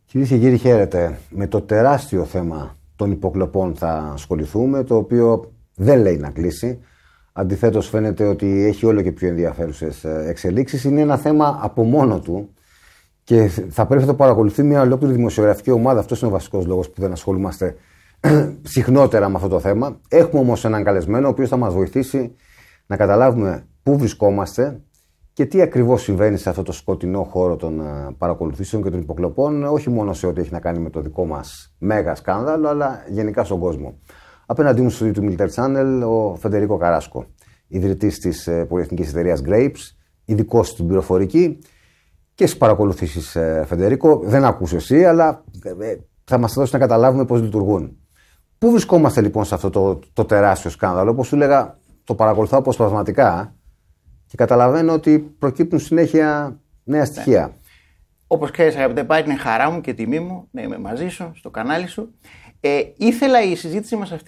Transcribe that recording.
Κυρίες και κύριοι, χαίρετε. Με το τεράστιο θέμα των υποκλοπών θα ασχοληθούμε, το οποίο δεν λέει να κλείσει. Αντιθέτως, φαίνεται ότι έχει όλο και πιο ενδιαφέρουσες εξελίξεις. Είναι ένα θέμα από μόνο του και θα πρέπει να το παρακολουθεί μια ολόκληρη δημοσιογραφική ομάδα. Αυτός είναι ο βασικός λόγος που δεν ασχολούμαστε συχνότερα με αυτό το θέμα. Έχουμε όμως έναν καλεσμένο, ο οποίος θα μας βοηθήσει να καταλάβουμε πού βρισκόμαστε και τι ακριβώς συμβαίνει σε αυτό το σκοτεινό χώρο των παρακολουθήσεων και των υποκλοπών, όχι μόνο σε ό,τι έχει να κάνει με το δικό μας μέγα σκάνδαλο, αλλά γενικά στον κόσμο. Απέναντί μου στο YouTube Military Channel ο Φεντερίκο Καράσκο, ιδρυτής της πολυεθνικής εταιρείας Grapes, ειδικός στην πληροφορική και στις παρακολουθήσεις. Φεντερίκο, δεν ακούς εσύ, αλλά θα μας δώσει να καταλάβουμε πώς λειτουργούν. Πού βρισκόμαστε λοιπόν σε αυτό το τεράστιο σκάνδαλο? Όπως σου έλεγα, το παρακολουθώ αποσπασματικά και καταλαβαίνω ότι προκύπτουν συνέχεια νέα στοιχεία. Όπως ξέρεις, αγαπητέ Πάρη, είναι χαρά μου και τιμή μου να είμαι μαζί σου στο κανάλι σου. Ήθελα η συζήτηση μας αυτή